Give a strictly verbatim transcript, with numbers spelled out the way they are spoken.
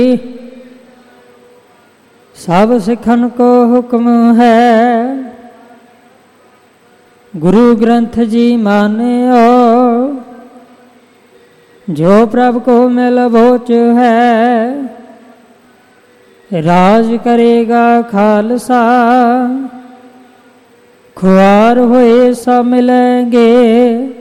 सब सिखन को हुक्म है, गुरु ग्रंथ जी मान्यो। जो प्रभु को मिल भोच है, राज करेगा खालसा। खुआर हुए सब मिलेंगे,